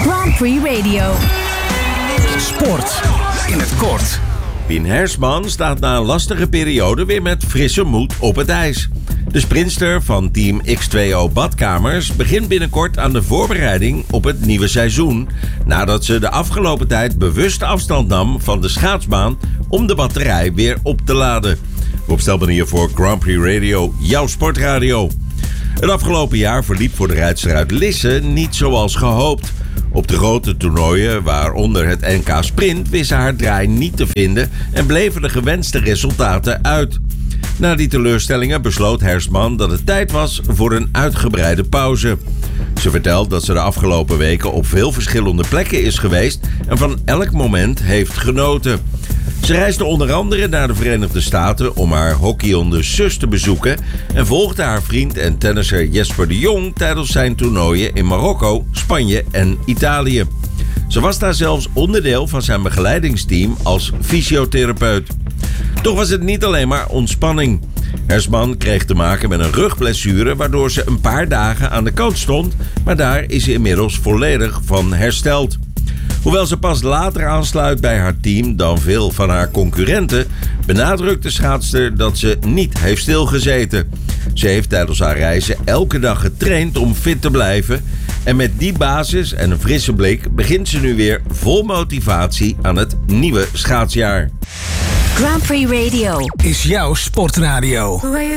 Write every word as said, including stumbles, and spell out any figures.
Grand Prix Radio. Sport in het kort. Pien Hersman staat na een lastige periode weer met frisse moed op het ijs. De sprinter van team X twee O Badkamers begint binnenkort aan de voorbereiding op het nieuwe seizoen, nadat ze de afgelopen tijd bewust afstand nam van de schaatsbaan om de batterij weer op te laden. Opstelbanier voor Grand Prix Radio, jouw sportradio. Het afgelopen jaar verliep voor de rijdster uit Lisse niet zoals gehoopt. Op de grote toernooien, waaronder het N K Sprint, wist haar draai niet te vinden en bleven de gewenste resultaten uit. Na die teleurstellingen besloot Hersman dat het tijd was voor een uitgebreide pauze. Ze vertelt dat ze de afgelopen weken op veel verschillende plekken is geweest en van elk moment heeft genoten. Ze reisde onder andere naar de Verenigde Staten om haar hockeyonde zus te bezoeken en volgde haar vriend en tennisser Jesper de Jong tijdens zijn toernooien in Marokko, Spanje en Italië. Ze was daar zelfs onderdeel van zijn begeleidingsteam als fysiotherapeut. Toch was het niet alleen maar ontspanning. Hersman kreeg te maken met een rugblessure waardoor ze een paar dagen aan de kant stond, maar daar is ze inmiddels volledig van hersteld. Hoewel ze pas later aansluit bij haar team dan veel van haar concurrenten, benadrukt de schaatster dat ze niet heeft stilgezeten. Ze heeft tijdens haar reizen elke dag getraind om fit te blijven en met die basis en een frisse blik begint ze nu weer vol motivatie aan het nieuwe schaatsjaar. Grand Prix Radio Is jouw sportradio.